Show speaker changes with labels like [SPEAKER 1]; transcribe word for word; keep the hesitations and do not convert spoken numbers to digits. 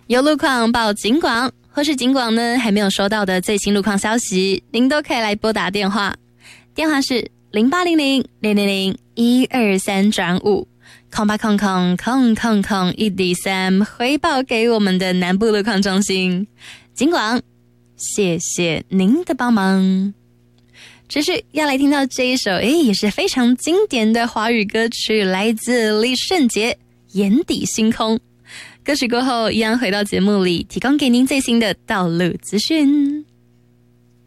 [SPEAKER 1] 有路况报警广，或是警广呢还没有收到的最新路况消息，您都可以来拨打电话，电话是零八零零零零零一二三转五。空八空空空空空一底三，回报给我们的南部路况中心。警广，谢谢您的帮忙。只是要来听到这一首诶也是非常经典的华语歌曲，来自李圣杰《眼底星空》。歌曲过后一样回到节目里，提供给您最新的道路资讯。